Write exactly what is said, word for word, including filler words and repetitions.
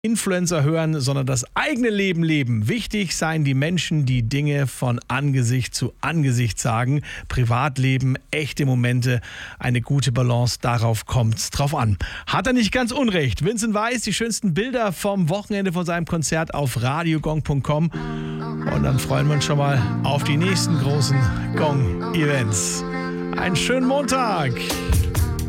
Influencer hören, sondern das eigene Leben leben. Wichtig seien die Menschen, die Dinge von Angesicht zu Angesicht sagen. Privatleben, echte Momente, eine gute Balance, darauf kommt's drauf an. Hat er nicht ganz unrecht. Vincent Weiss, die schönsten Bilder vom Wochenende von seinem Konzert auf radiogong punkt com. Und dann freuen wir uns schon mal auf die nächsten großen Gong-Events. Einen schönen Montag!